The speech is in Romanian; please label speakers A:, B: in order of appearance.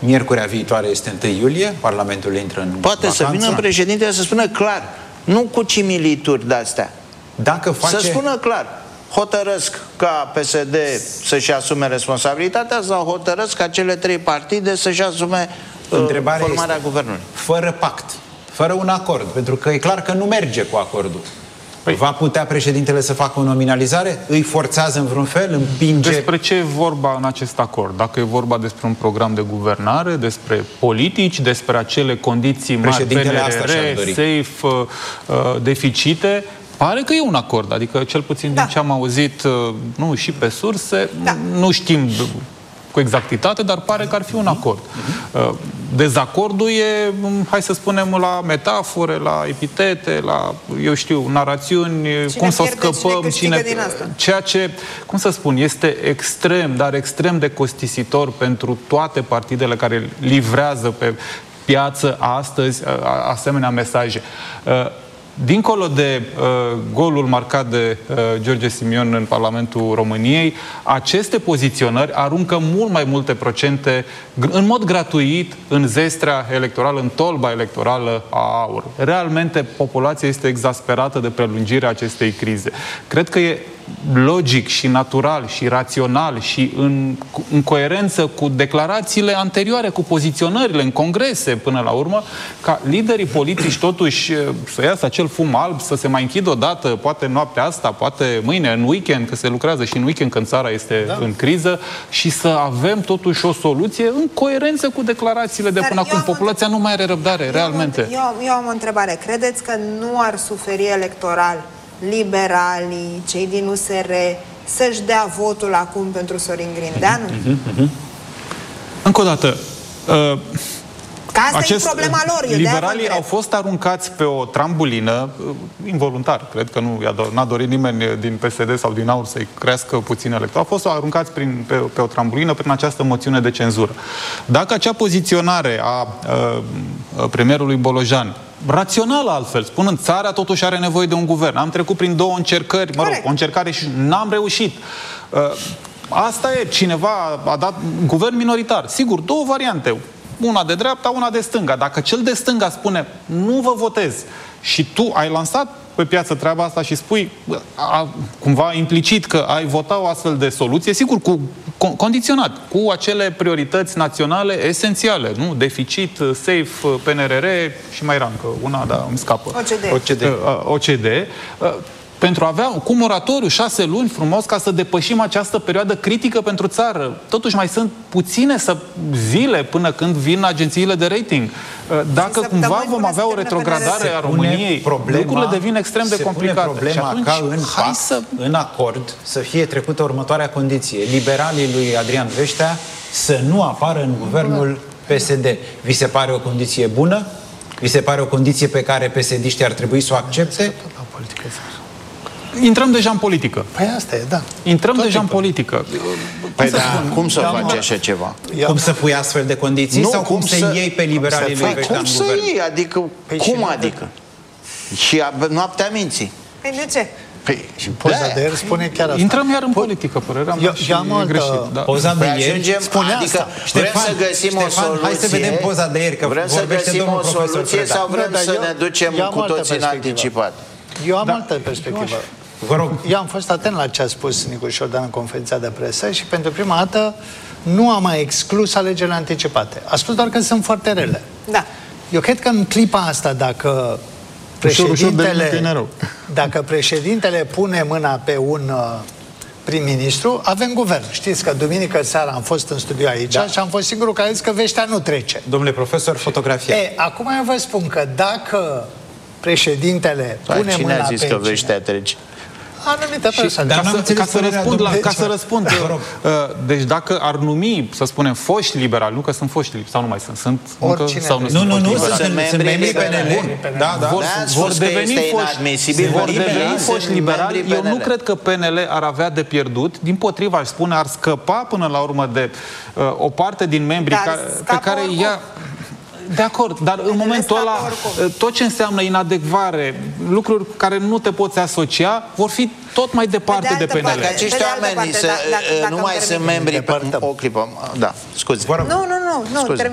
A: Miercurea viitoare este 1 iulie, Parlamentul intră în
B: Poate
A: vacanță.
B: să vină președintele să spună clar, nu cu cimilituri de-astea.
A: Dacă face...
B: Să spună clar, hotărăsc ca PSD să-și asume responsabilitatea sau hotărăsc ca cele 3 partide să-și asume formarea guvernului.
A: Fără pact, fără un acord, pentru că e clar că nu merge cu acordul. Va putea președintele să facă o nominalizare? Îi forțează în vreun fel? Împinge?
C: Despre ce e vorba în acest acord? Dacă e vorba despre un program de guvernare, despre politici, despre acele condiții mari, PNRR, safe, deficite, pare că e un acord. Adică, cel puțin din ce am auzit, nu, și pe surse, nu știm cu exactitate, dar pare că ar fi un acord. Dezacordul e, hai să spunem, la metafore, la epitete, la, eu știu, narațiuni, cum să scăpăm, ceea ce, cum să spun, este extrem, dar extrem de costisitor pentru toate partidele care livrează pe piață astăzi asemenea mesaje. Dincolo de golul marcat de George Simion în Parlamentul României, aceste poziționări aruncă mult mai multe procente în mod gratuit în zestrea electorală, în tolba electorală a AUR. Realmente populația este exasperată de prelungirea acestei crize. Cred că e logic și natural și rațional și în coerență cu declarațiile anterioare, cu poziționările în congrese până la urmă, ca liderii politici totuși să iasă acel fum alb, să se mai închidă odată, poate noaptea asta, poate mâine, în weekend, că se lucrează și în weekend când țara este în criză, și să avem totuși o soluție în coerență cu declarațiile de până acum. Populația nu mai are răbdare, realmente.
D: Eu am o întrebare. Credeți că nu ar suferi electoral liberalii, cei din USR, să-și dea votul acum pentru Sorin Grindeanu?
C: Încă o dată,
D: că asta e problema lor.
C: Liberalii au fost aruncați pe o trambulină, involuntar, cred că n-a dorit nimeni din PSD sau din AUR să-i crească puțin electorat. Au fost aruncați pe o trambulină prin această moțiune de cenzură. Dacă acea poziționare a premierului Bolojan, rațională altfel, spunând, țara totuși are nevoie de un guvern. Am trecut prin 2 încercări, mă rog, o încercare și n-am reușit. Asta e, cineva a dat guvern minoritar. Sigur, 2 variante. Una de dreapta, una de stânga. Dacă cel de stânga spune, nu vă votez, și tu ai lansat pe piață treaba asta și spui, cumva implicit, că ai vota o astfel de soluție, sigur, condiționat, cu acele priorități naționale esențiale, nu? Deficit, safe, PNRR și mai era încă una, dar îmi scapă. OCDE. Pentru a avea cu moratoriu 6 luni frumos ca să depășim această perioadă critică pentru țară. Totuși mai sunt puține zile până când vin agențiile de rating. Dacă cumva vom avea o retrogradare a României, lucrurile devin extrem de complicate.
A: Problema și atunci, ca în pact, în acord, să fie trecută următoarea condiție. Liberalii lui Adrian Veștea să nu apară în guvernul PSD. Vi se pare o condiție bună? Vi se pare o condiție pe care PSD-știi ar trebui să o accepte?
C: Intrăm deja în politică.
E: Păi asta e, da.
C: Intrăm deja în politică.
B: Păi da, cum să faci așa ceva?
A: Cum să pui astfel de condiții?
B: Nu,
A: sau cum să iei pe liberalii lui Veștea în guvern?
B: Cum să iei? Adică, cum adică? Și noaptea minții.
D: Păi de ce?
E: Și poza de ieri spune chiar asta.
C: Intrăm iar în politică, părerea mea, și e greșit.
A: Poza de ieri
B: spune asta. Vrem să găsim o soluție.
A: Hai să vedem poza de ieri, că
B: vrem să găsim o soluție sau vrem să ne ducem cu toții în anticipat?
E: Eu am altă perspectivă.
A: Vă rog.
E: Eu am fost atent la ce a spus Nicu Șordan în conferința de presă și pentru prima dată nu a mai exclus alegerile anticipate. A spus doar că sunt foarte rele.
D: Da.
E: Eu cred că în clipa asta, dacă președintele pune mâna pe un prim-ministru, avem guvern. Știți că duminică seara am fost în studio aici și am fost singurul care a zis că Veștea nu trece.
A: Domnule profesor, fotografia.
E: Acum eu vă spun că dacă președintele pune mâna pe
B: cine a zis că Veștea trece?
E: Anumite persoane.
C: Ca să răspund, deci dacă ar numi, să spunem, foști liberali, nu că sunt foști liberali, sau nu mai sunt încă, sau nu sunt
A: sunt membrii PNL.
C: Vor deveni foști liberali. Eu nu cred că PNL ar avea de pierdut, dimpotrivă, aș spune, ar scăpa până la urmă de o parte din membrii pe care ea... De acord, dar în momentul ăla, tot ce înseamnă inadecvare, lucruri care nu te poți asocia, vor fi tot mai departe de PNL.
B: Dacă acești oameni nu mai sunt membri... O clipă, da, scuze.
D: Nu,